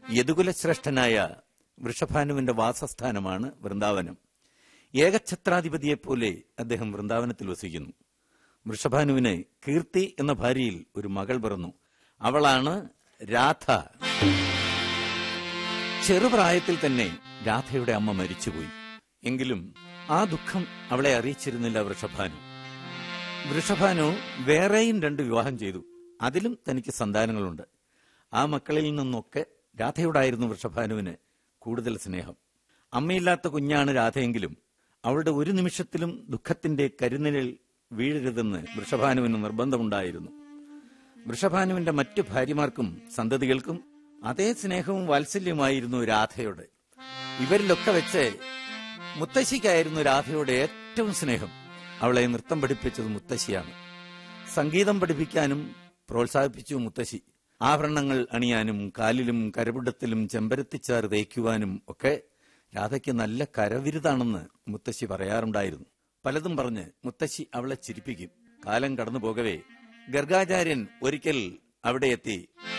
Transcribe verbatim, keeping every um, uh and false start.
യദുകുലശ്രേഷ്ഠനായ വൃഷഭാനുവിന്റെ വാസസ്ഥാനമാണ് വൃന്ദാവനം. ഏകഛത്രാധിപതിയെപ്പോലെ അദ്ദേഹം വൃന്ദാവനത്തിൽ വസിക്കുന്നു. വൃഷഭാനുവിന് കീർത്തി എന്ന ഭാര്യയിൽ ഒരു മകൾ പിറന്നു. അവളാണ് രാധ. ചെറുപ്രായത്തിൽ തന്നെ രാധയുടെ അമ്മ മരിച്ചുപോയി. എങ്കിലും ആ ദുഃഖം അവളെ അറിയിച്ചിരുന്നില്ല വൃഷഭാനു. വൃഷഭാനു വേറെയും രണ്ട് വിവാഹം ചെയ്തു. അതിലും തനിക്ക് സന്താനങ്ങളുണ്ട്. ആ മക്കളിൽ നിന്നൊക്കെ രാധയോടായിരുന്നു വൃഷഭാനുവിന് കൂടുതൽ സ്നേഹം. അമ്മയില്ലാത്ത കുഞ്ഞാണ് രാധയെങ്കിലും അവളുടെ ഒരു നിമിഷത്തിലും ദുഃഖത്തിന്റെ കരുനിഴൽ വീഴരുതെന്ന് വൃഷഭാനുവിന് നിർബന്ധമുണ്ടായിരുന്നു. വൃഷഭാനുവിന്റെ മറ്റു ഭാര്യമാർക്കും സന്തതികൾക്കും അതേ സ്നേഹവും വാത്സല്യമായിരുന്നു രാധയോട്. ഇവരിലൊക്കെ വെച്ച് മുത്തശ്ശിക്കായിരുന്നു രാധയോട് ഏറ്റവും സ്നേഹം. അവളെ നൃത്തം പഠിപ്പിച്ചത് മുത്തശ്ശിയാണ്. സംഗീതം പഠിപ്പിക്കാനും പ്രോത്സാഹിപ്പിച്ചു മുത്തശ്ശി. ആഭരണങ്ങൾ അണിയാനും കാലിലും കരപിടത്തിലും ചെമ്പരത്തിച്ചാറ് തേക്കുവാനും ഒക്കെ രാധയ്ക്ക് നല്ല കരവിരുതാണെന്ന് മുത്തശ്ശി പറയാറുണ്ടായിരുന്നു. പലതും പറഞ്ഞ് മുത്തശ്ശി അവളെ ചിരിപ്പിക്കും. കാലം കടന്നു പോകവേ ഗർഗാചാര്യൻ ഒരിക്കൽ അവിടെ എത്തി